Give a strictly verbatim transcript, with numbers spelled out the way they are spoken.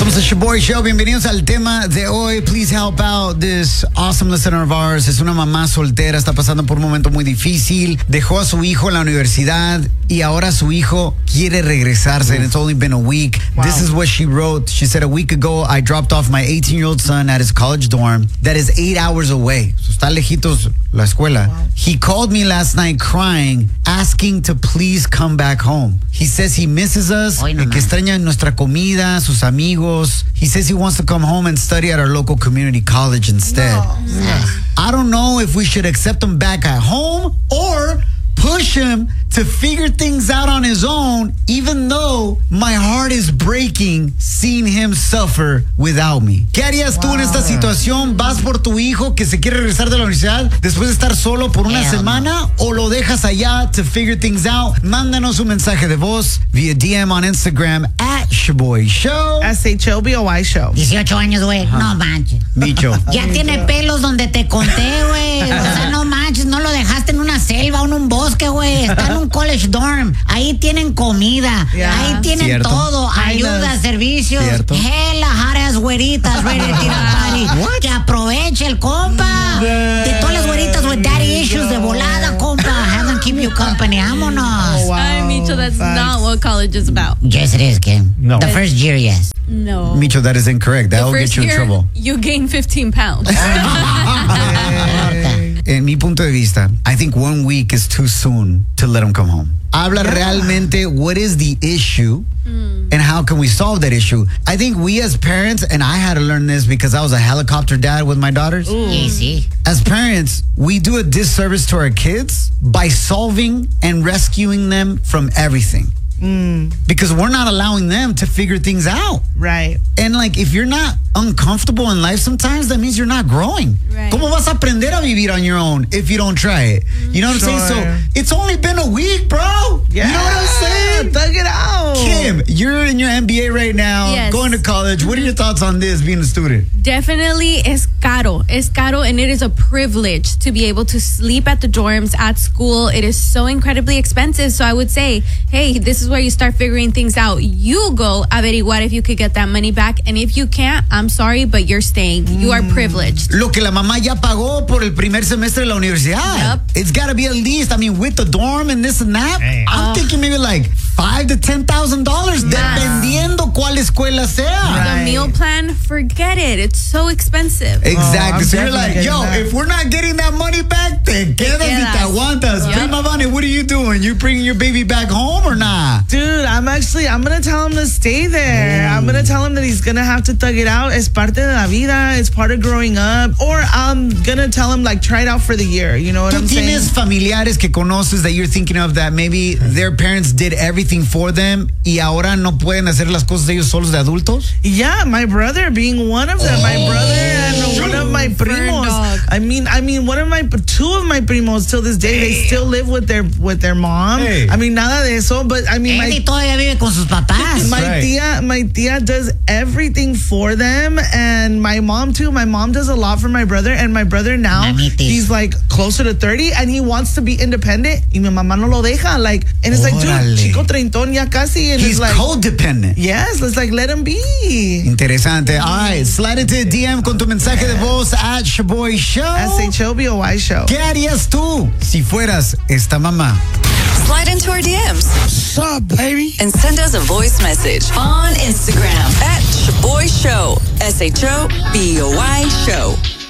Somos el Shaboy Show. Bienvenidos al tema de hoy. Please help out this awesome listener of ours. Es una mamá soltera, está pasando por un momento muy difícil. Dejó a su hijo en la universidad y ahora su hijo quiere regresarse. And it's only been a week. Wow. This is what she wrote. She said, a week ago, I dropped off my eighteen-year-old son at his college dorm that is eight hours away. So está lejitos la escuela. Wow. He called me last night crying, asking to please come back home. He says he misses us, Oy, no, que extraña nuestra comida, sus amigos. He says he wants to come home and study at our local community college instead. No. Yeah. I don't know if we should accept him back at home or push him to figure things out on his own, even though my heart is breaking seeing him suffer without me. ¿Qué harías wow. tú en esta situación? ¿Vas por tu hijo que se quiere regresar de la universidad después de estar solo por una Hell semana no. o lo dejas allá to figure things out? Mándanos un mensaje de voz via D M on Instagram at Shaboy Show. S H O B O Y Show. dieciocho años, güey. Uh-huh. No manches. Micho. Ya Micho. tiene pelos donde te conté, güey. O sea, no manches, no lo dejaste en una selva o en un bosque, güey. Está en un college dorm. Ahí tienen comida. Yeah. Ahí tienen Cierto. todo. Ayuda, servicios. Cierto. Hella jaras güeritas, ready to tirar party. Que aproveche el compa. De todas las güeritas with daddy issues de volada, compa. Have them keep you company. Vámonos. Oh, wow. Ay, Micho, that's Thanks. not what college is about. Yes, it is, Kim. No. The first year, yes. No. Micho, that is incorrect. That will get you in year, trouble. You gain fifteen pounds. En mi punto de vista, I think one week is too soon to let him come home. Habla yeah. realmente what is the issue mm. and how can we solve that issue. I think we as parents, and I had to learn this because I was a helicopter dad with my daughters. Easy. As parents, we do a disservice to our kids by solving and rescuing them from everything. Mm. Because we're not allowing them to figure things out. Right. And like, if you're not uncomfortable in life sometimes, that means you're not growing. Right. ¿Cómo vas a aprender a vivir on your own if you don't try it? You know what sure. I'm saying? So it's only been a week, bro. Yeah. You know what I'm saying? Thug it out. Kim, you're in your M B A right now, yes. going to college. What are your thoughts on this, being a student? Definitely es caro. Es caro, and it is a privilege to be able to sleep at the dorms at school. It is so incredibly expensive. So I would say, hey, this is where you start figuring things out. You go averiguar if you could get that money back. And if you can't, I'm sorry, but you're staying. You are privileged. Lo que la mamá ya pagó por el primer semestre de la universidad. Yep. It's got to be at least, I mean, with the dorm and this and that, Damn. I'm uh, thinking maybe like five to ten thousand dollars, dependiendo cuál escuela sea. Right. The meal plan, forget it. It's so expensive. Exactly. Oh, so you're like, yo, that. if we're not getting that money back, te quedas y te aguantas. Yep. Prima Vani, what are you doing? You bringing your baby back home or not? Dude, I'm actually, I'm going to tell him to stay there. Mm. I'm going to tell him that he's going to have to thug it out. Es parte de la vida. It's part of growing up. Or I'm going to tell him, like, try it out for the year. You know what I'm saying? ¿Tú tienes familiares que conoces that you're thinking of that maybe their parents did everything for them y ahora no pueden hacer las cosas ellos solos de adultos? Yeah, my brother being one of them. Oh. My brother and one of my primos. I mean, I mean, one of my, two of my primos till this day, hey. they still live with their with their mom. Hey. I mean, nada de eso, but I mean, Eddie my, todavía vive con sus papás. My right. tia, my tia does everything for them, and my mom too. My mom does a lot for my brother, and my brother now, Mamitis. he's like closer to thirty, and he wants to be independent. Y mi mamá no lo deja, like, and it's Órale. like, dude, chico treintón ya casi, and he's it's like codependent. Yes, let's like let him be. Interesante. All right, slide into D M con tu mensaje de voz at Shaboy Show. S H O B O Y Show. ¿Qué harías tú si fueras esta mamá? Slide into our D Ms. What's up, baby? And send us a voice message on Instagram at Shaboy Show. S H O B O Y Show.